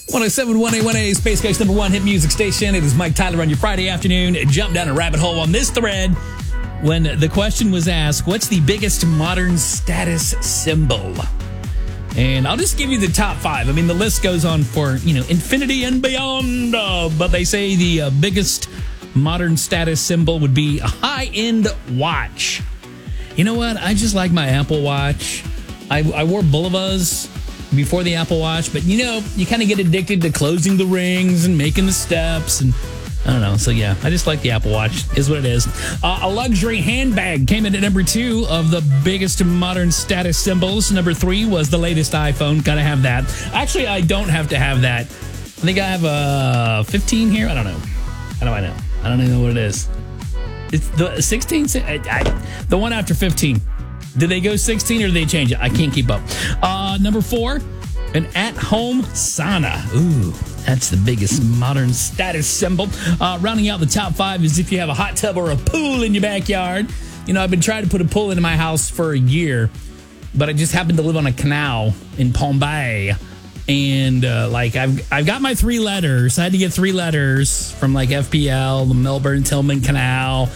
107.1A, Space Coast number one hit music station. It is Mike Tyler on your Friday afternoon. Jump down a rabbit hole on this thread when the question was asked, what's the biggest modern status symbol? And I'll just give you the top five. I mean, the list goes on for, infinity and beyond. But they say the biggest modern status symbol would be a high-end watch. You know what? I just like my Apple Watch. I wore Bulivas before the Apple Watch, but you kind of get addicted to closing the rings and making the steps, and I don't know. So yeah, I just like the Apple Watch, is what it is. A luxury handbag came in at number 2 of the biggest modern status symbols. Number 3 was the latest iPhone. Gotta have that. Actually, I don't have to have that. I think I have a 15 here. I don't know. How do I know? I don't even know what it is. It's the 16, the one after 15. Did they go 16 or did they change it? I can't keep up. Number 4, an at-home sauna. Ooh, that's the biggest modern status symbol. Rounding out the top 5 is if you have a hot tub or a pool in your backyard. I've been trying to put a pool into my house for a year, but I just happen to live on a canal in Palm Bay. And I've got my 3 letters. I had to get 3 letters from FPL, the Melbourne Tillman Canal,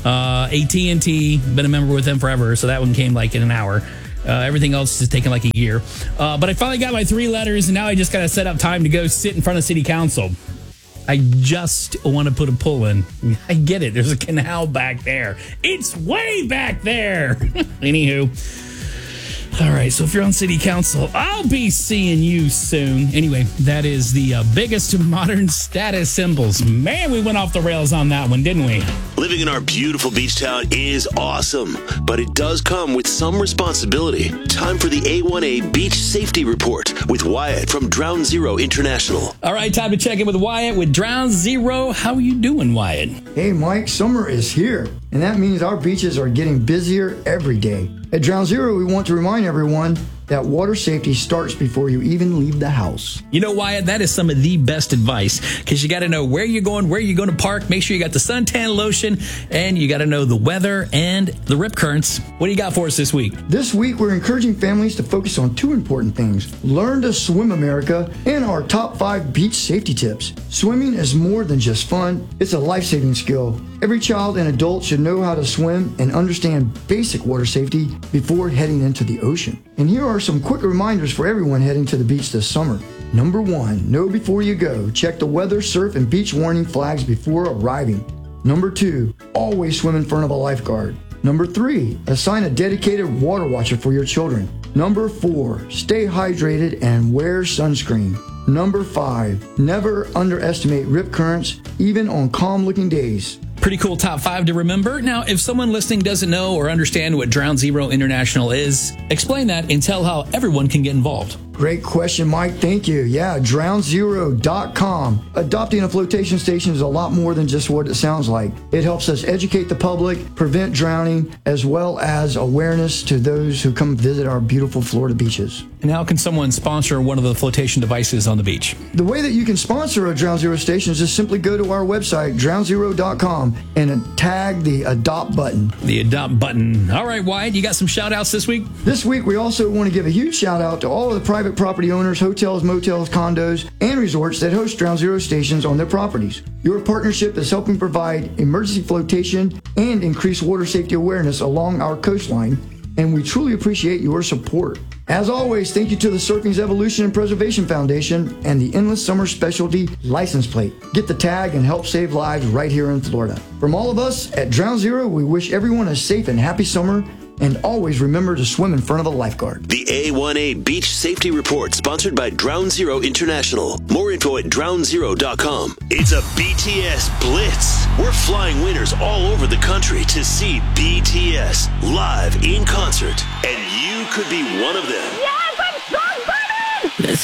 AT&T. Been a member with them forever, so that one came in an hour. Everything else is taking a year. But I finally got my 3 letters, and now I just got to set up time to go sit in front of city council. I just want to put a pool in. I get it. There's a canal back there. It's way back there. Anywho. All right, so if you're on city council, I'll be seeing you soon. Anyway, that is the biggest modern status symbols. Man, we went off the rails on that one, didn't we? Living in our beautiful beach town is awesome, but it does come with some responsibility. Time for the A1A Beach Safety Report with Wyatt from Drown Zero International. All right, time to check in with Wyatt with Drown Zero. How are you doing, Wyatt? Hey, Mike, summer is here, and that means our beaches are getting busier every day. At Drown Zero, we want to remind everyone that water safety starts before you even leave the house. Wyatt, that is some of the best advice, because you got to know where you're going to park. Make sure you got the suntan lotion, and you got to know the weather and the rip currents. What do you got for us this week? This week, we're encouraging families to focus on 2 important things: Learn to Swim America and our top 5 beach safety tips. Swimming is more than just fun. It's a life-saving skill. Every child and adult should know how to swim and understand basic water safety before heading into the ocean. And here are some quick reminders for everyone heading to the beach this summer. Number 1, know before you go. Check the weather, surf, and beach warning flags before arriving. Number 2, always swim in front of a lifeguard. Number 3, assign a dedicated water watcher for your children. Number 4, stay hydrated and wear sunscreen. Number 5, never underestimate rip currents, even on calm-looking days. Pretty cool top 5 to remember. Now, if someone listening doesn't know or understand what Drown Zero International is, explain that and tell how everyone can get involved. Great question, Mike. Thank you. Yeah, drownzero.com. Adopting a flotation station is a lot more than just what it sounds like. It helps us educate the public, prevent drowning, as well as awareness to those who come visit our beautiful Florida beaches. And how can someone sponsor one of the flotation devices on the beach? The way that you can sponsor a Drown Zero station is just simply go to our website, drownzero.com, and tag the Adopt button. The Adopt button. All right, Wyatt, you got some shout-outs this week? This week, we also want to give a huge shout-out to all of the private property owners, hotels, motels, condos, and resorts that host Drown Zero stations on their properties. Your partnership is helping provide emergency flotation and increase water safety awareness along our coastline, and we truly appreciate your support. As always, thank you to the Surfing's Evolution and Preservation Foundation and the Endless Summer Specialty license plate. Get the tag and help save lives right here in Florida. From all of us at Drown Zero, we wish everyone a safe and happy summer, and always remember to swim in front of a lifeguard. The A1A Beach Safety Report, sponsored by Drown Zero International. More info at drownzero.com. It's a BTS Blitz. We're flying winners all over the country to see BTS live in concert, and you could be one of them. Yes, I'm so excited!